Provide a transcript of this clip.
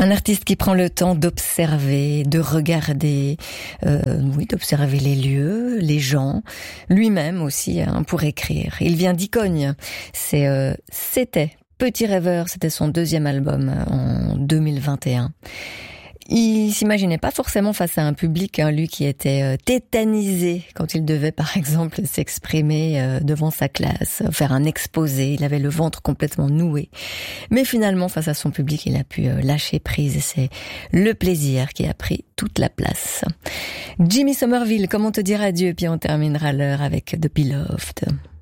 Un artiste qui prend le temps d'observer, de regarder, d'observer les lieux, les gens, lui-même aussi pour écrire. Il vient d'Icogne. C'était Petit Rêveur, c'était son deuxième album en 2021. Il s'imaginait pas forcément face à un public, lui qui était tétanisé quand il devait par exemple s'exprimer devant sa classe, faire un exposé, il avait le ventre complètement noué. Mais finalement face à son public, il a pu lâcher prise et c'est le plaisir qui a pris toute la place. Jimmy Somerville, comment te dire adieu, puis on terminera l'heure avec The Beloved.